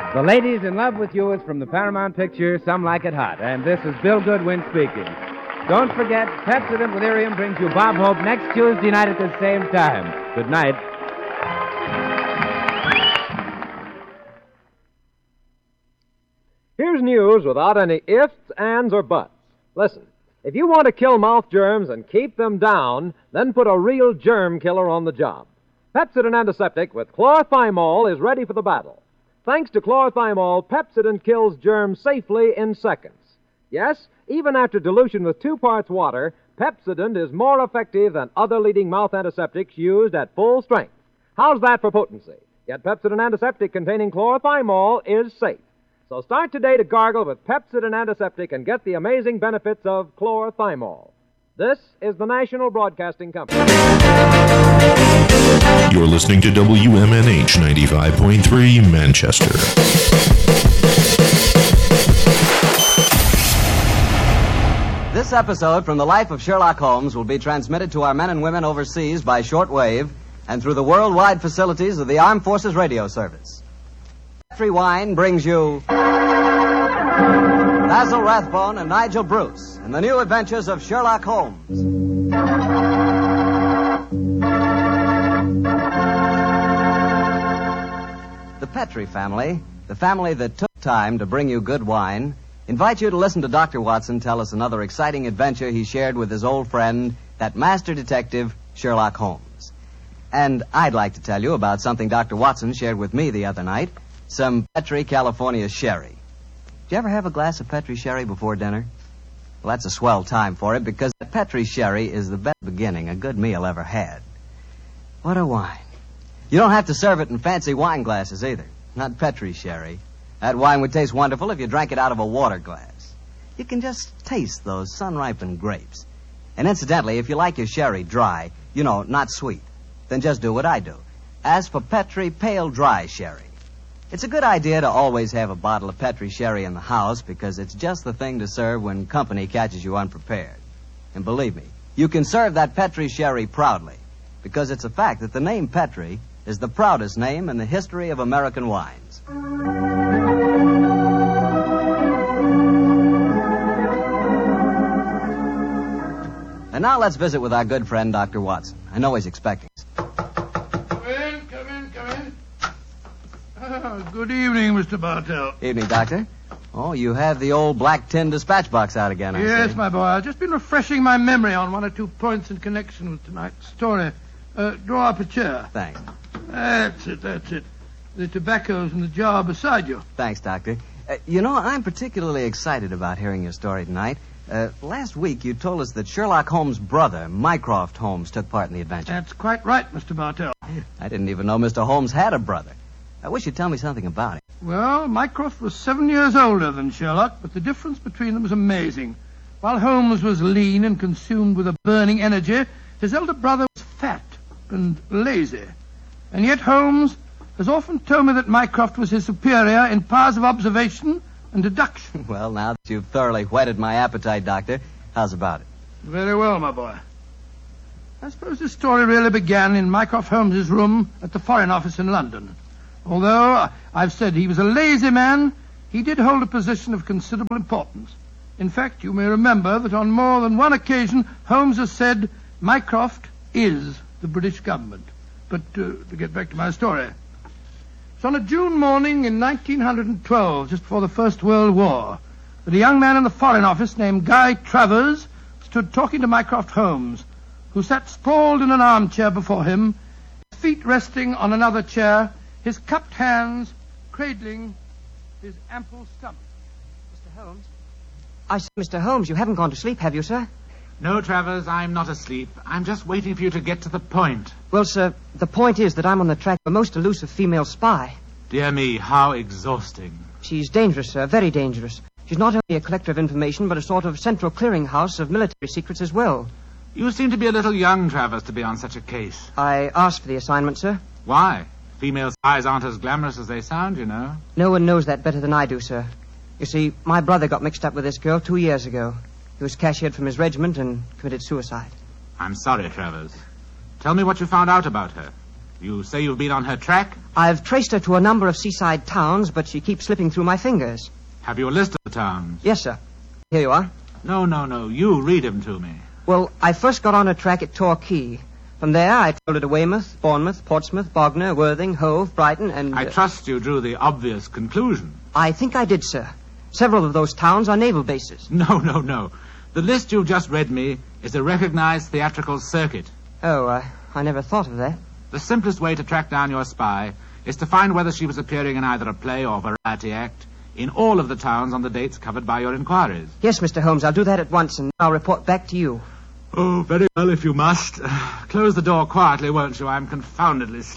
The Ladies in Love with You is from the Paramount picture Some Like It Hot, and this is Bill Goodwin speaking. Don't forget, Pepsodent with Irium brings you Bob Hope next Tuesday night at the same time. Good night. Here's news without any ifs, ands, or buts. Listen, if you want to kill mouth germs and keep them down, then put a real germ killer on the job. Pepsodent Antiseptic with chlorthymol is ready for the battle. Thanks to chlorthymol, Pepsodent kills germs safely in seconds. Yes, even after dilution with 2 parts water, Pepsodent is more effective than other leading mouth antiseptics used at full strength. How's that for potency? Yet Pepsodent Antiseptic containing chlorthymol is safe. So start today to gargle with Pepsodent Antiseptic and get the amazing benefits of chlorthymol. This is the National Broadcasting Company. You're listening to WMNH 95.3 Manchester. This episode from the life of Sherlock Holmes will be transmitted to our men and women overseas by shortwave and through the worldwide facilities of the Armed Forces Radio Service. Petri Wine brings you Basil Rathbone and Nigel Bruce in the new adventures of Sherlock Holmes. The Petri family, the family that took time to bring you good wine, invite you to listen to Dr. Watson tell us another exciting adventure he shared with his old friend, that master detective, Sherlock Holmes. And I'd like to tell you about something Dr. Watson shared with me the other night, some Petri California sherry. Did you ever have a glass of Petri sherry before dinner? Well, that's a swell time for it, because Petri sherry is the best beginning a good meal ever had. What a wine. You don't have to serve it in fancy wine glasses either. Not Petri sherry. That wine would taste wonderful if you drank it out of a water glass. You can just taste those sun-ripened grapes. And incidentally, if you like your sherry dry, not sweet, then just do what I do. Ask for Petri Pale Dry Sherry. It's a good idea to always have a bottle of Petri sherry in the house, because it's just the thing to serve when company catches you unprepared. And believe me, you can serve that Petri sherry proudly, because it's a fact that the name Petri is the proudest name in the history of American wines. And now let's visit with our good friend, Dr. Watson. I know he's expecting us. Come in. Good evening, Mr. Bartell. Evening, Doctor. Oh, you have the old black tin dispatch box out again, I see. Yes, my boy. I've just been refreshing my memory on 1 or 2 points in connection with tonight's story. Draw up a chair. Thanks. That's it. The tobacco's in the jar beside you. Thanks, Doctor. I'm particularly excited about hearing your story tonight. Last week, you told us that Sherlock Holmes' brother, Mycroft Holmes, took part in the adventure. That's quite right, Mr. Bartell. I didn't even know Mr. Holmes had a brother. I wish you'd tell me something about it. Well, Mycroft was 7 years older than Sherlock, but the difference between them was amazing. While Holmes was lean and consumed with a burning energy, his elder brother was fat and lazy. And yet Holmes has often told me that Mycroft was his superior in powers of observation and deduction. Well, now that you've thoroughly whetted my appetite, Doctor, how's about it? Very well, my boy. I suppose this story really began in Mycroft Holmes's room at the Foreign Office in London. Although I've said he was a lazy man, he did hold a position of considerable importance. In fact, you may remember that on more than one occasion, Holmes has said, Mycroft is the British government. But to get back to my story. It's on a June morning in 1912, just before the First World War, that a young man in the Foreign Office named Guy Travers stood talking to Mycroft Holmes, who sat sprawled in an armchair before him, his feet resting on another chair, his cupped hands cradling his ample stomach. Mr. Holmes? I say, Mr. Holmes, you haven't gone to sleep, have you, sir? No, Travers, I'm not asleep. I'm just waiting for you to get to the point. Well, sir, the point is that I'm on the track of a most elusive female spy. Dear me, how exhausting. She's dangerous, sir, very dangerous. She's not only a collector of information, but a sort of central clearinghouse of military secrets as well. You seem to be a little young, Travers, to be on such a case. I asked for the assignment, sir. Why? Female spies aren't as glamorous as they sound, you know. No one knows that better than I do, sir. You see, my brother got mixed up with this girl 2 years ago. He was cashiered from his regiment and committed suicide. I'm sorry, Travers. Tell me what you found out about her. You say you've been on her track? I've traced her to a number of seaside towns, but she keeps slipping through my fingers. Have you a list of the towns? Yes, sir. Here you are. No. You read them to me. Well, I first got on her track at Torquay. From there, I traveled her to Weymouth, Bournemouth, Portsmouth, Bognor, Worthing, Hove, Brighton, and... I trust you drew the obvious conclusion. I think I did, sir. Several of those towns are naval bases. No. The list you've just read me is a recognized theatrical circuit. Oh, I never thought of that. The simplest way to track down your spy is to find whether she was appearing in either a play or variety act in all of the towns on the dates covered by your inquiries. Yes, Mr. Holmes, I'll do that at once, and I'll report back to you. Oh, very well if you must. Close the door quietly, won't you? I'm confoundedly sleepy.